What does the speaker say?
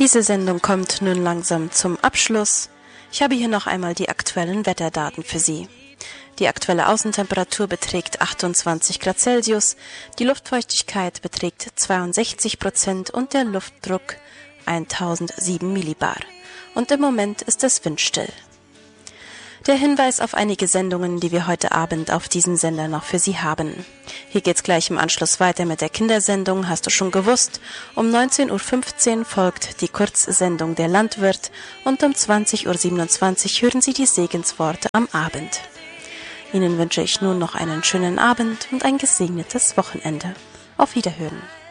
Diese Sendung kommt nun langsam zum Abschluss. Ich habe hier noch einmal die aktuellen Wetterdaten für Sie. Die aktuelle Außentemperatur beträgt 28 Grad Celsius, die Luftfeuchtigkeit beträgt 62% und der Luftdruck 1007 Millibar. Und im Moment ist es windstill. Der Hinweis auf einige Sendungen, die wir heute Abend auf diesem Sender noch für Sie haben. Hier geht's gleich im Anschluss weiter mit der Kindersendung, hast du schon gewusst. Um 19.15 Uhr folgt die Kurzsendung Der Landwirt und um 20.27 Uhr hören Sie die Segensworte am Abend. Ihnen wünsche ich nun noch einen schönen Abend und ein gesegnetes Wochenende. Auf Wiederhören.